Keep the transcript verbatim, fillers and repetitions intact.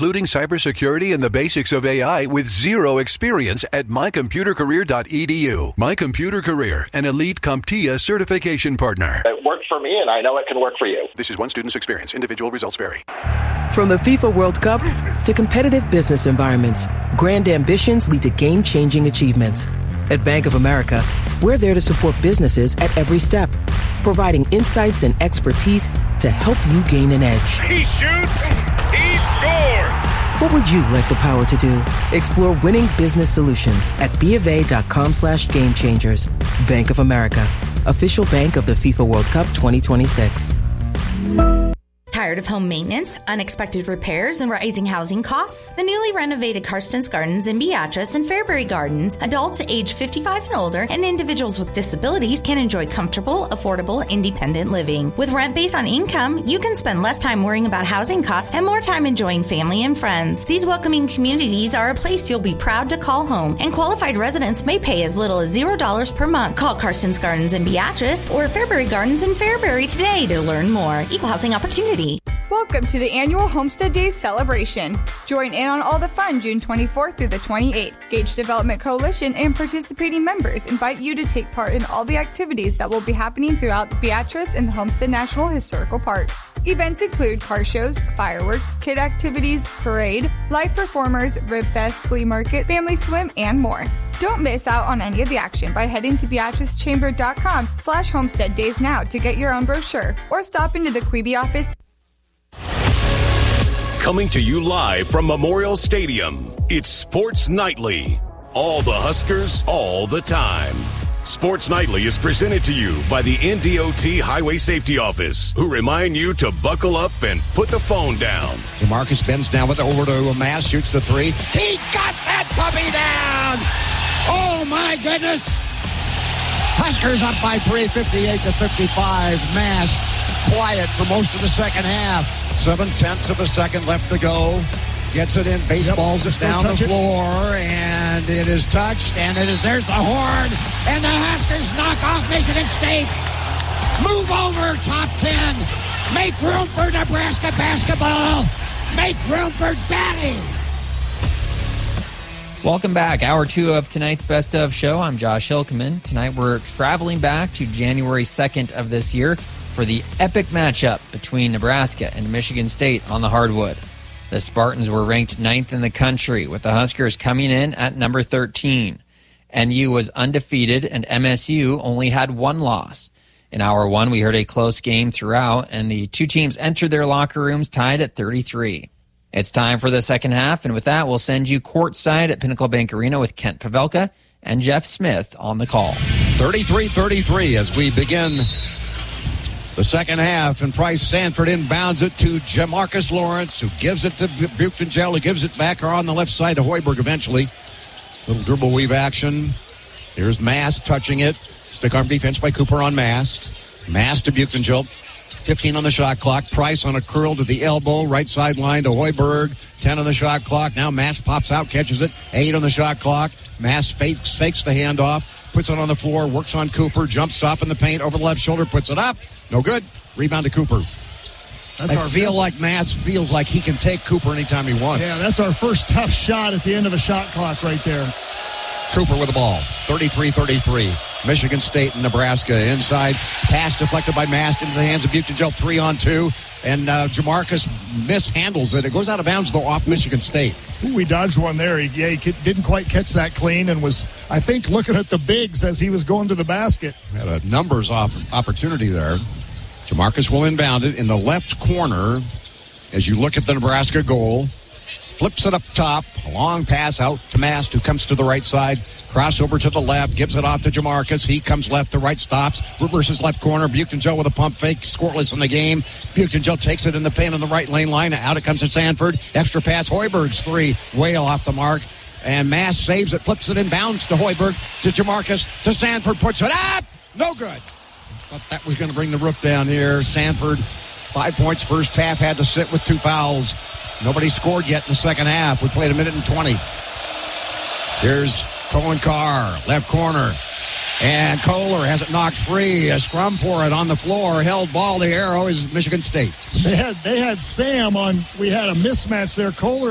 including cybersecurity and the basics of A I with zero experience at my computer career dot e d u. My Computer Career, an elite CompTIA certification partner. It worked for me, and I know it can work for you. This is one student's experience. Individual results vary. From the FIFA World Cup to competitive business environments, grand ambitions lead to game-changing achievements. At Bank of America, we're there to support businesses at every step, providing insights and expertise to help you gain an edge. He shoots, he scores! What would you like the power to do? Explore winning business solutions at BofA.com slash game changers. Bank of America, official bank of the FIFA World Cup twenty twenty-six. Tired of home maintenance, unexpected repairs, and rising housing costs? The newly renovated Karsten's Gardens in Beatrice and Fairbury Gardens, adults age fifty-five and older, and individuals with disabilities can enjoy comfortable, affordable, independent living. With rent based on income, you can spend less time worrying about housing costs and more time enjoying family and friends. These welcoming communities are a place you'll be proud to call home, and qualified residents may pay as little as zero dollars per month. Call Karsten's Gardens in Beatrice or Fairbury Gardens in Fairbury today to learn more. Equal housing opportunity. Welcome to the annual Homestead Days celebration. Join in on all the fun June twenty-fourth through the twenty-eighth. Gage Development Coalition and participating members invite you to take part in all the activities that will be happening throughout Beatrice and the Homestead National Historical Park. Events include car shows, fireworks, kid activities, parade, live performers, rib fest, flea market, family swim, and more. Don't miss out on any of the action by heading to beatricechamber.com slash homestead days now to get your own brochure, or stop into the Quebe office. Coming to you live from Memorial Stadium, it's Sports Nightly. All the Huskers, all the time. Sports Nightly is presented to you by the N D O T Highway Safety Office, who remind you to buckle up and put the phone down. DeMarcus bends down with it over to Mass, shoots the three. He got that puppy down! Oh, my goodness! Huskers up by three, fifty-eight to fifty-five. Mass quiet for most of the second half. Seven-tenths of a second left to go. Gets it in, baseballs yep, it down the floor, it. and it is touched, and it is, there's the horn, and the Huskers knock off Michigan State. Move over, top ten. Make room for Nebraska basketball. Make room for Daddy. Welcome back. Hour two of tonight's Best Of show. I'm Josh Hilkeman. Tonight we're traveling back to January second of this year for the epic matchup between Nebraska and Michigan State on the hardwood. The Spartans were ranked ninth in the country, with the Huskers coming in at number thirteen. N U was undefeated, and M S U only had one loss. In hour one, we heard a close game throughout, and the two teams entered their locker rooms tied at thirty-three. It's time for the second half, and with that, we'll send you courtside at Pinnacle Bank Arena with Kent Pavelka and Jeff Smith on the call. thirty-three thirty-three as we begin the second half, and Price Sanford inbounds it to Jamarcus Lawrence, who gives it to Buchtengel, who gives it back on the left side to Hoiberg eventually. Little dribble weave action. Here's Mast touching it. Stick arm defense by Cooper on Mast. Mast to Buchtengel. fifteen on the shot clock. Price on a curl to the elbow. Right sideline to Hoiberg. ten on the shot clock. Now Mast pops out, catches it. eight on the shot clock. Mast fakes, fakes the handoff. Puts it on the floor. Works on Cooper. Jump stop in the paint. Over the left shoulder. Puts it up. No good. Rebound to Cooper. That's I feel best. like Mast feels like he can take Cooper anytime he wants. Yeah, that's our first tough shot at the end of a shot clock right there. Cooper with the ball. thirty-three thirty-three. Michigan State and Nebraska inside. Pass deflected by Mast into the hands of Buchtengel. Three on two. And uh, Jamarcus mishandles it. It goes out of bounds, though, off Michigan State. Ooh, we dodged one there. He, yeah, he didn't quite catch that clean and was, I think, looking at the bigs as he was going to the basket. Had a numbers off opportunity there. Jamarcus will inbound it in the left corner as you look at the Nebraska goal. Flips it up top. A long pass out to Mast, who comes to the right side. Crossover to the left. Gives it off to Jamarcus. He comes left to right, stops. Reverses left corner. Buchtengel with a pump fake. Scoreless in the game. Buchtengel takes it in the paint on the right lane line. Out it comes to Sanford. Extra pass. Hoiberg's three. Way off the mark. And Mast saves it. Flips it inbounds to Hoiberg. To Jamarcus. To Sanford. Puts it up. No good. Thought that was going to bring the roof down here. Sanford, five points first half. Had to sit with two fouls. Nobody scored yet in the second half. We played a minute and twenty. Here's Cohen Carr, left corner. And Kohler has it knocked free. A scrum for it on the floor. Held ball. The arrow is Michigan State. They had, they had Sam on. We had a mismatch there. Kohler